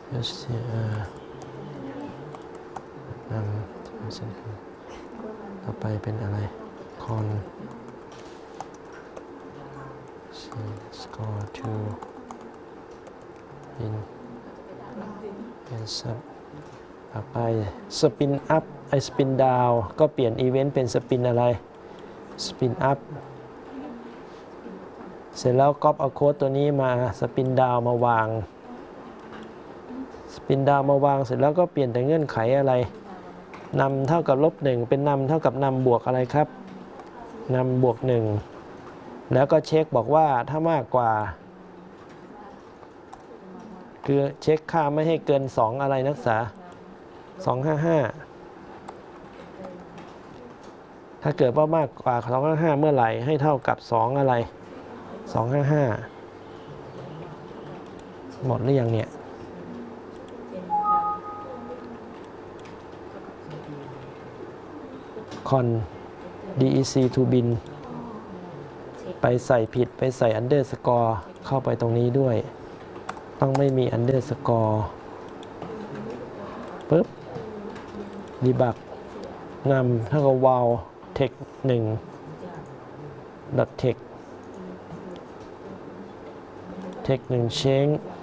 STR นำต่อไปเป็นอะไร con score to in sub ต่อไป spin up ไอ spin down ก็เปลี่ยน event เป็น spin อะไร spin up เสร็จแล้วก๊อปเอาโค้ดตัวนี้มาสปินดาวมาวางสปินดาวมาวางเสร็จแล้วก็เปลี่ยนแต่เงื่อนไขอะไรนำเท่ากับ-1เป็นนำเท่ากับนำบวกอะไรครับนำบวก1แล้วก็เช็คบอกว่าถ้ามากกว่าคือเช็คค่าไม่ให้เกิน2อะไรนักษา255ถ้าเกิดว่ามากกว่า255เมื่อไหร่ให้เท่ากับ2อะไร255หมดหรือยังเนี่ยคอน DEC to bin ไปใส่ผิดไปใส่ underscore เข้าไปตรงนี้ด้วยต้องไม่มี underscore ปึ๊บ debug นำเท่ากับ val text 1 text 1 change